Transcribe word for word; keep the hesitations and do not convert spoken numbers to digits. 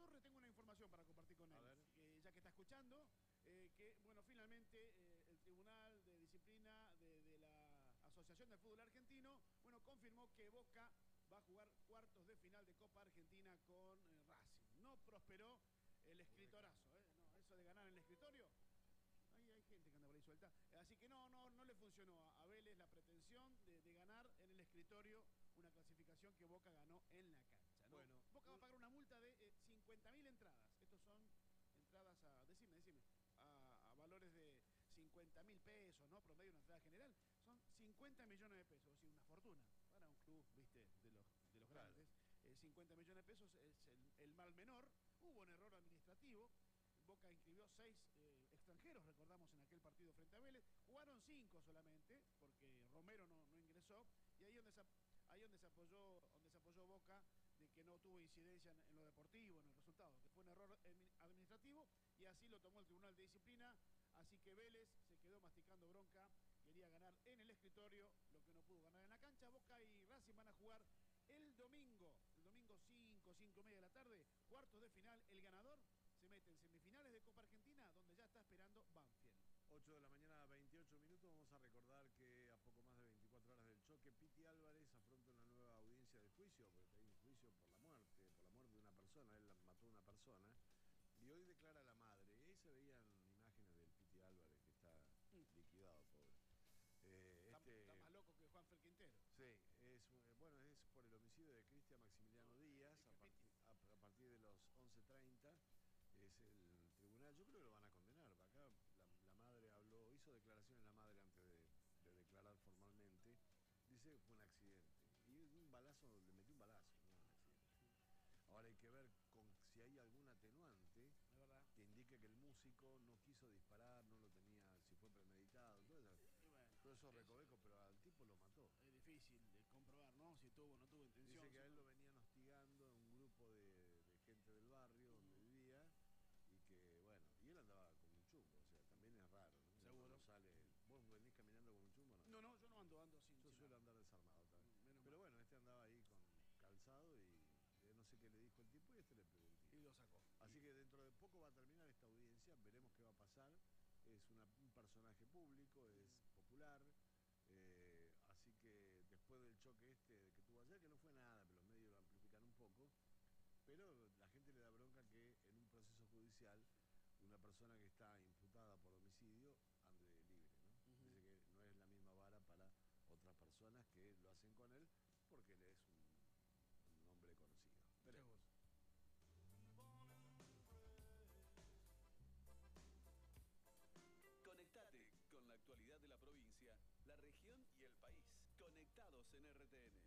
Torre tengo una información para compartir con él, eh, ya que está escuchando, eh, que, bueno, finalmente eh, el Tribunal de Disciplina de, de la Asociación del Fútbol Argentino, bueno, confirmó que Boca va a jugar cuartos de final de Copa Argentina con eh, Racing. No prosperó el escritorazo, ¿eh? No, eso de ganar en el escritorio. Ahí hay gente que anda por ahí suelta. Así que no, no, no le funcionó a Vélez la pretensión de, de ganar en el escritorio una clasificación que Boca ganó en la cancha, ¿no? Bueno, Boca va a pagar una multa de eh, cincuenta mil entradas. Estos son entradas a, decime, decime, a, a valores de cincuenta mil pesos, ¿no? Promedio una entrada general. Son cincuenta millones de pesos, o sea, una fortuna para un club, viste, de los, de los claro. grandes. Eh, cincuenta millones de pesos es el, el mal menor. Hubo un error administrativo. Boca inscribió seis eh, extranjeros, recordamos, en aquel partido frente a Vélez. Jugaron cinco solamente, porque Romero no, no ingresó. Y ahí donde se, ahí donde se apoyó, donde se apoyó Boca, de que no tuvo incidencia en, en lo deportivo, en el resultado, que fue un error administrativo, y así lo tomó el Tribunal de Disciplina. Así que Vélez se quedó masticando bronca, quería ganar en el escritorio, lo que no pudo ganar en la cancha. Boca y Racing van a jugar el domingo, el domingo cinco, cinco y media de la tarde, cuartos de final. El ganador se mete en semifinales de Copa Argentina, donde ya está esperando Banfield. ocho de la mañana, veintiocho minutos. Vamos a recordar que a poco más de veinticuatro horas del choque, Piti Álvarez afronta una nueva audiencia de juicio, porque hay un juicio por la muerte, por la muerte de una persona. Él mató a una persona. Y hoy declara la madre. Y ahí se veían imágenes del Piti Álvarez, que está mm. liquidado, pobre. Eh, está, este, está más loco que Juanfer Quintero. Sí, es, bueno, es por el homicidio de Cristian Maximiliano no, Díaz, a, part a, a partir de los once treinta. Es el tribunal, yo creo que lo van a condenar. Acá la, la madre habló, hizo declaraciones la madre antes de, de declarar formalmente. Dice que fue un accidente. Y un balazo, le metió un balazo, no un accidente. Ahora hay que ver con, si hay algún atenuante que indique que el músico no quiso disparar, no lo tenía, si fue premeditado. Entonces, bueno, todo eso recoveco, pero al tipo lo mató. Es difícil de comprobar, ¿no? Si tuvo o no tuvo intención. Dice que si a él no... lo venían hostigando un grupo de, de gente del barrio donde uh-huh. vivía. Y que, bueno, y él andaba con un chumbo, o sea, también es raro, ¿no? Seguro. No sale, ¿vos venís caminando con un chumbo o no? No, no, yo no ando, ando sin Yo sin suelo nada. andar desarmado también. Menos Pero mal. bueno, este andaba ahí con calzado y eh, no sé qué le dijo el tipo y este le pegó un tiro. Y lo sacó. Así y... que dentro de poco va a terminar esta audiencia, veremos qué va a pasar. Es una, un personaje público, es mm. popular. Eh, así que después del choque este que tuvo ayer, que no fue nada, pero los medios lo amplifican un poco, pero la gente le da bronca que en un proceso judicial una persona que está imputada por homicidio ande libre, ¿no? Uh-huh. Dice que no es la misma vara para otras personas que lo hacen con él porque él es un, un hombre conocido. Veremos. Conectate con la actualidad de la provincia, la región y el país. Conectados en R T N.